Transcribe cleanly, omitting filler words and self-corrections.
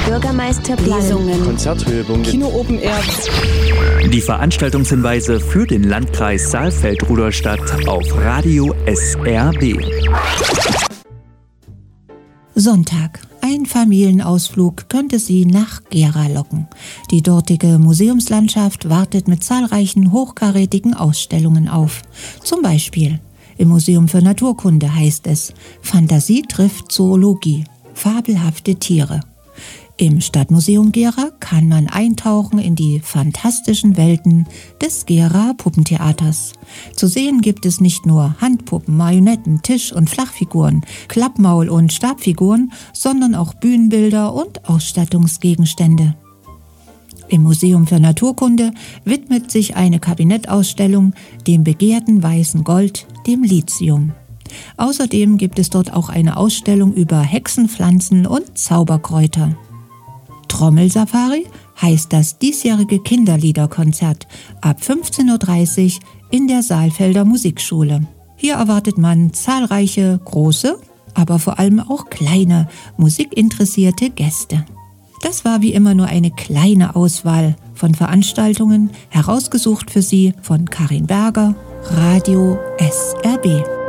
Bürgermeisterplan, Lesungen, Konzerthörungen, Kino Open Air. Die Veranstaltungshinweise für den Landkreis Saalfeld-Rudolstadt auf Radio SRB. Sonntag. Ein Familienausflug könnte Sie nach Gera locken. Die dortige Museumslandschaft wartet mit zahlreichen hochkarätigen Ausstellungen auf. Zum Beispiel im Museum für Naturkunde heißt es: Fantasie trifft Zoologie, fabelhafte Tiere. Im Stadtmuseum Gera kann man eintauchen in die fantastischen Welten des Gera Puppentheaters. Zu sehen gibt es nicht nur Handpuppen, Marionetten, Tisch- und Flachfiguren, Klappmaul- und Stabfiguren, sondern auch Bühnenbilder und Ausstattungsgegenstände. Im Museum für Naturkunde widmet sich eine Kabinettausstellung dem begehrten weißen Gold, dem Lithium. Außerdem gibt es dort auch eine Ausstellung über Hexenpflanzen und Zauberkräuter. Trommelsafari heißt das diesjährige Kinderliederkonzert ab 15:30 Uhr in der Saalfelder Musikschule. Hier erwartet man zahlreiche große, aber vor allem auch kleine musikinteressierte Gäste. Das war wie immer nur eine kleine Auswahl von Veranstaltungen, herausgesucht für Sie von Karin Berger, Radio SRB.